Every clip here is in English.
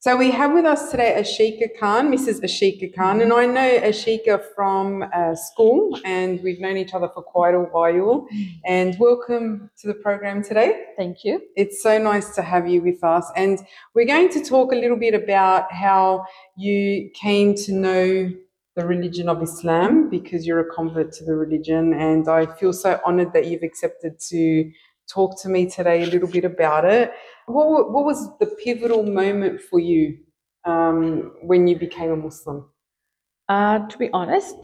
So we have with us today Ashika Khan, Mrs. Ashika Khan, and I know Ashika from school, and we've known each other for quite a while. And welcome to the program today. Thank you. It's so nice to have you with us, and we're going to talk a little bit about how you came to know the religion of Islam, because you're a convert to the religion, and I feel so honoured that you've accepted to talk to me today a little bit about it. What was the pivotal moment for you when you became a Muslim? To be honest,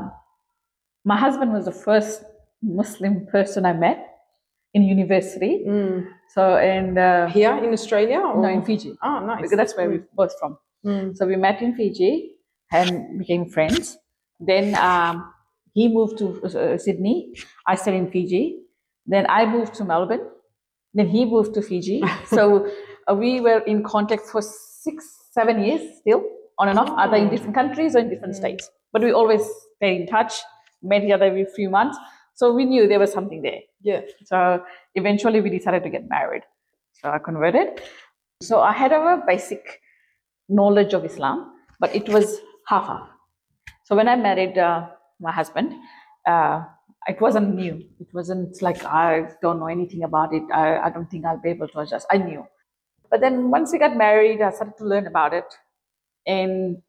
my husband was the first Muslim person I met in university. So, and Here in Australia? Or? no, in Fiji. Oh, nice. Because that's where we're both from. So we met in Fiji and became friends. Then he moved to Sydney. I stayed in Fiji. Then I moved to Melbourne. Then he moved to Fiji. So we were in contact for 6-7 years still, on and off, either in different countries or in different states. But we always stayed in touch, met each other every few months. So we knew there was something there. Yeah. So eventually we decided to get married. So I converted. So I had a basic knowledge of Islam, but it was half-half. So when I married my husband, it wasn't new. It wasn't like I don't know anything about it. I don't think I'll be able to adjust. I knew. But then once we got married, I started to learn about it and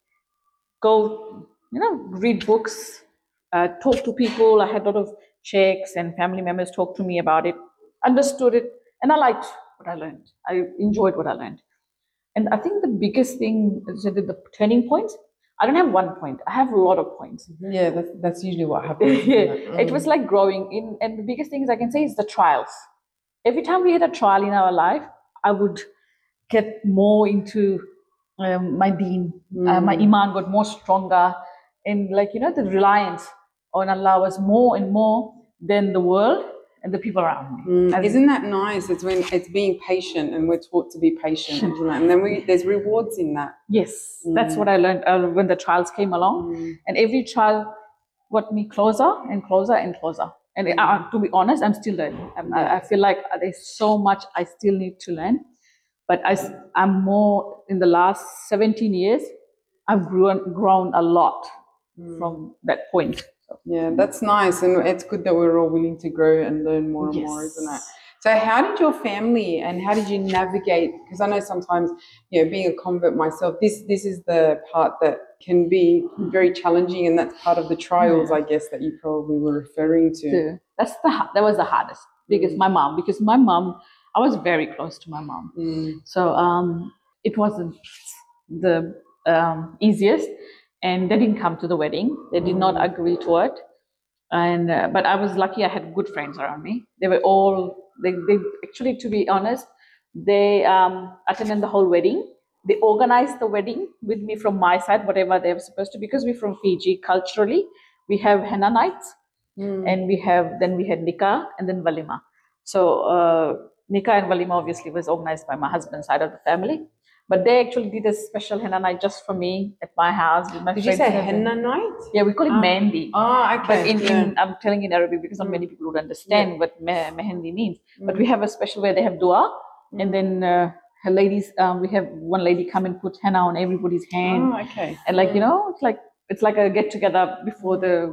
go, read books, talk to people. I had a lot of sheikhs and family members talk to me about it, understood it, and I liked what I learned. I enjoyed what I learned. And I think the biggest thing is the turning points. I don't have one point. I have a lot of points. Yeah, that's usually what happens. It was like growing in, and the biggest things I can say is the trials. Every time we had a trial in our life, I would get more into my deen. My iman got more stronger, and the reliance on Allah was more and more than the world and the people around me. Isn't that nice? It's when it's being patient, and we're taught to be patient, isn't it? And then there's rewards in that. Yes, that's what I learned when the trials came along, and every trial got me closer and closer and closer. And to be honest, I'm still learning. I feel like there's so much I still need to learn, but I'm more in the last 17 years. I've grown a lot from that point. Yeah, that's nice, and it's good that we're all willing to grow and learn more and more, isn't it? So how did your family and how did you navigate? Because I know sometimes, being a convert myself, this is the part that can be very challenging, and that's part of the trials, I guess, that you probably were referring to. That was the hardest, because my mom, I was very close to my mom. So it wasn't the easiest. And they didn't come to the wedding. They did not agree to it. And but I was lucky. I had good friends around me. They were all they actually, to be honest, they attended the whole wedding. They organized the wedding with me from my side, whatever they were supposed to, because we're from Fiji. Culturally, we have henna nights, and we had nikah and then walima. So nikah and walima obviously was organized by my husband's side of the family. But they actually did a special henna night just for me at my house with my friends. Did you say henna night? Yeah, we call it mehendi. Oh, okay. But I'm telling in Arabic because not many people would understand what mehendi means. But we have a special where they have dua, and then her ladies, we have one lady come and put henna on everybody's hand. Oh, okay. And it's like a get together before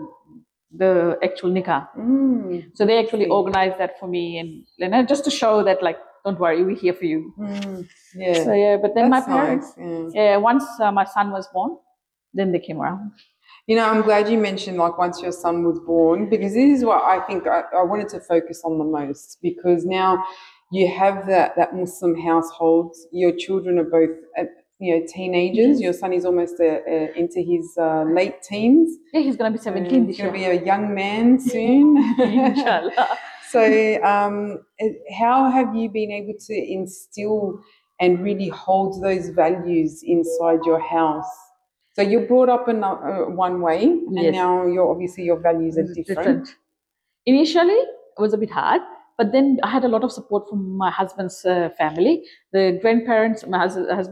the actual nikah. So they actually organized that for me, and just to show that don't worry, we're here for you. Yeah. So but then that's my parents, nice. Once my son was born, then they came around. I'm glad you mentioned once your son was born, because this is what I think I wanted to focus on the most, because now you have that Muslim household. Your children are both teenagers. Your son is almost into his late teens. Yeah, he's going to be 17 this year. He's going to be a young man soon. Inshallah. So how have you been able to instill and really hold those values inside your house? So you're brought up in one way, and now your values are different. Initially, it was a bit hard, but then I had a lot of support from my husband's family. The grandparents, my husband